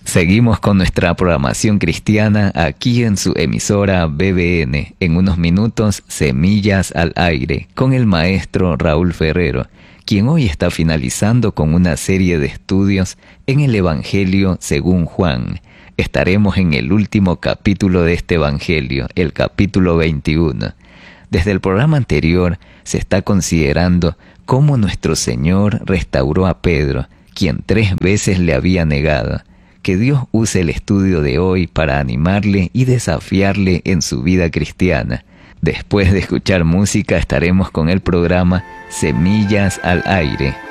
Seguimos con nuestra programación cristiana aquí en su emisora BBN. En unos minutos, Semillas al Aire, con el maestro Raúl Ferrero, quien hoy está finalizando con una serie de estudios en el Evangelio según Juan. Estaremos en el último capítulo de este Evangelio, el capítulo 21. Desde el programa anterior se está considerando cómo nuestro Señor restauró a Pedro, quien 3 veces le había negado. Que Dios use el estudio de hoy para animarle y desafiarle en su vida cristiana. Después de escuchar música estaremos con el programa Semillas al Aire.